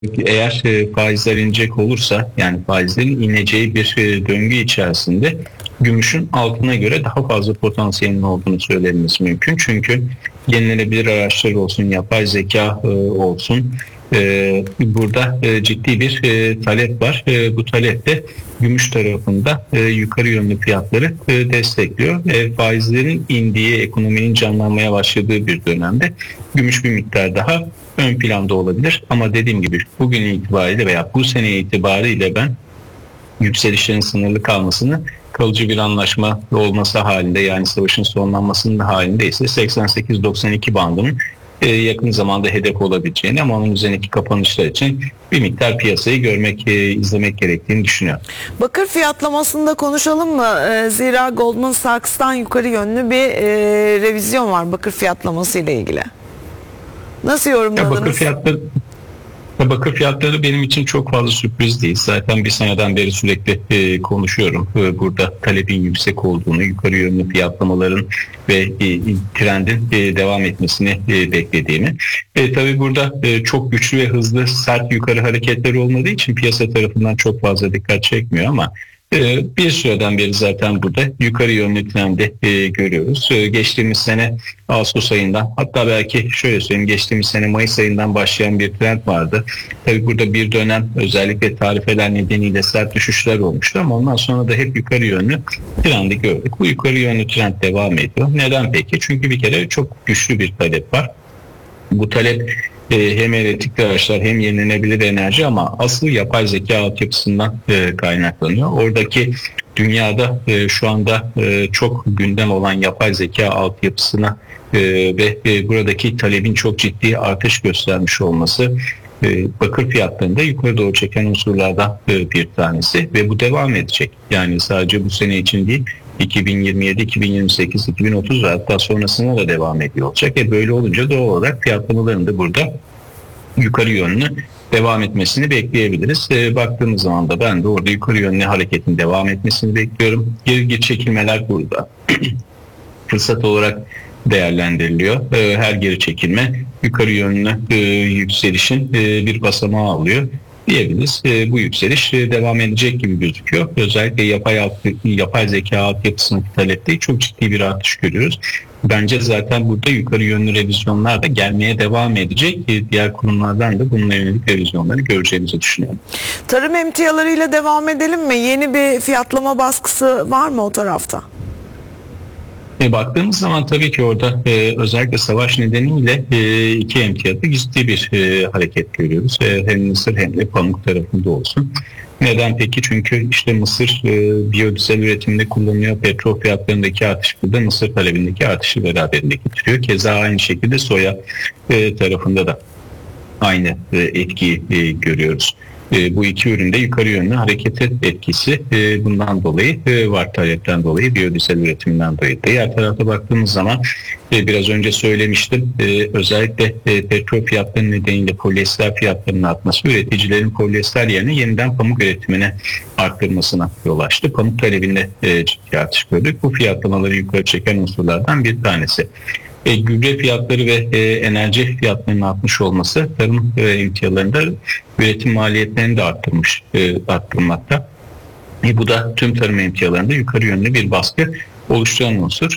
Eğer faizler inecek olursa, yani faizlerin ineceği bir döngü içerisinde gümüşün altına göre daha fazla potansiyelinin olduğunu söylememiz mümkün. Çünkü yenilenebilir araçlar olsun, yapay zeka olsun, burada ciddi bir talep var. Bu talep de gümüş tarafında yukarı yönlü fiyatları destekliyor. Faizlerin indiği, ekonominin canlanmaya başladığı bir dönemde gümüş bir miktar daha ön planda olabilir. Ama dediğim gibi bugün itibariyle veya bu sene itibariyle ben yükselişlerin sınırlı kalmasını, kalıcı bir anlaşma olması halinde, yani savaşın sonlanmasının halinde ise 88-92 bandının yakın zamanda hedef olabileceğini, ama onun üzerindeki kapanışlar için bir miktar piyasayı izlemek gerektiğini düşünüyorum. Bakır fiyatlamasında konuşalım mı? Zira Goldman Sachs'tan yukarı yönlü bir revizyon var bakır fiyatlaması ile ilgili. Nasıl yorumladınız? Bakır fiyatları benim için çok fazla sürpriz değil. Zaten bir seneden beri sürekli konuşuyorum. Burada talebin yüksek olduğunu, yukarı yönlü fiyatlamaların ve trendin devam etmesini beklediğimi. Tabii burada çok güçlü ve hızlı, sert yukarı hareketler olmadığı için piyasa tarafından çok fazla dikkat çekmiyor, ama bir süreden beri zaten burada yukarı yönlü trendi görüyoruz. Geçtiğimiz sene Ağustos ayından, hatta belki şöyle söyleyeyim, geçtiğimiz sene Mayıs ayından başlayan bir trend vardı. Tabii burada bir dönem özellikle tarifeler nedeniyle sert düşüşler olmuştu, ama ondan sonra da hep yukarı yönlü trendi gördük. Bu yukarı yönlü trend devam ediyor. Neden peki? Çünkü bir kere çok güçlü bir talep var. Bu talep hem elektrikli araçlar hem yenilenebilir enerji, ama asıl yapay zeka altyapısından kaynaklanıyor. Oradaki dünyada şu anda çok gündem olan yapay zeka altyapısına ve buradaki talebin çok ciddi artış göstermiş olması bakır fiyatlarında yukarı doğru çeken unsurlardan bir tanesi, ve bu devam edecek. Yani sadece bu sene için değil, 2027, 2028, 2030 ve hatta sonrasına da devam ediyor olacak. Böyle olunca doğal olarak fiyatlamaların da burada yukarı yönlü devam etmesini bekleyebiliriz. Baktığımız zaman da ben de orada yukarı yönlü hareketin devam etmesini bekliyorum. Geri çekilmeler burada fırsat olarak değerlendiriliyor. Her geri çekilme yukarı yönlü yükselişin bir basamağı alıyor diyebiliriz. Bu yükseliş devam edecek gibi gözüküyor. Özellikle yapay zeka altyapısının talepte çok ciddi bir artış görüyoruz. Bence zaten burada yukarı yönlü revizyonlar da gelmeye devam edecek. Diğer kurumlardan da bununla yönelik revizyonları göreceğimizi düşünüyorum. Tarım emtialarıyla devam edelim mi? Yeni bir fiyatlama baskısı var mı o tarafta? Baktığımız zaman tabii ki orada özellikle savaş nedeniyle iki emtiyada ciddi bir hareket görüyoruz. Hem Mısır hem de pamuk tarafında olsun. Neden peki? Çünkü işte Mısır biyodizel üretimde kullanıyor. Petrol fiyatlarındaki artış burada Mısır talebindeki artışı beraberinde getiriyor. Keza aynı şekilde soya tarafında da aynı etkiyi görüyoruz. Bu iki üründe yukarı yönlü hareket etkisi bundan dolayı var, talepten dolayı, biyodizel üretiminden dolayı. Diğer tarafa baktığımız zaman biraz önce söylemiştim, özellikle petrol fiyatları nedeniyle polyester fiyatlarının artması üreticilerin polyester yerine yeniden pamuk üretimine arttırmasına yol açtı. Pamuk talebinde ciddi artış gördük. Bu fiyatlamaları yukarı çeken unsurlardan bir tanesi. Gübre fiyatları ve enerji fiyatlarının artmış olması tarım emtialarında üretim maliyetlerini de arttırmakta. Bu da tüm tarım emtialarında yukarı yönlü bir baskı oluşturan unsur.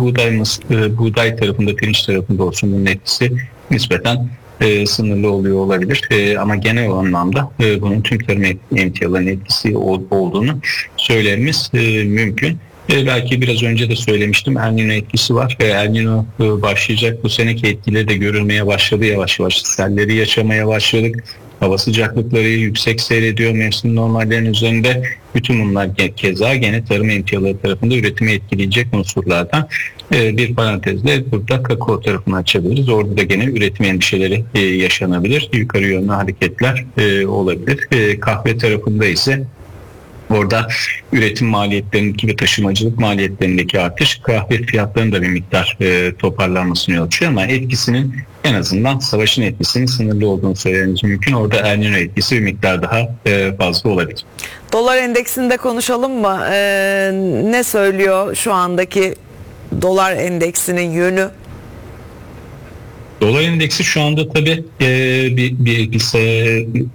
Buğday tarafında, pirinç tarafında olsun bunun etkisi nispeten sınırlı oluyor olabilir. Ama genel anlamda bunun tüm tarım emtialarının etkisi olduğunu söylememiz mümkün. Belki biraz önce de söylemiştim, El Niño etkisi var. El Niño başlayacak. Bu seneki etkileri de görülmeye başladı yavaş yavaş. Selleri yaşamaya başladık. Hava sıcaklıkları yüksek seyrediyor mevsim normallerinin üzerinde. Bütün bunlar keza gene tarım emtiaları tarafında üretimi etkileyecek unsurlardan. Bir parantezle burada kakao tarafını açabiliriz. Orada da gene üretim endişeleri yaşanabilir. Yukarı yönlü hareketler olabilir. Kahve tarafında ise orada üretim maliyetlerindeki ve taşımacılık maliyetlerindeki artış kahve fiyatlarının da bir miktar toparlanmasını yol açıyor, ama etkisinin, en azından savaşın etkisinin sınırlı olduğunu söylememiz mümkün. Orada El Niño etkisi bir miktar daha fazla olabilir. Dolar endeksinde konuşalım mı? Ne söylüyor şu andaki dolar endeksinin yönü? Dolar endeksi şu anda tabii bir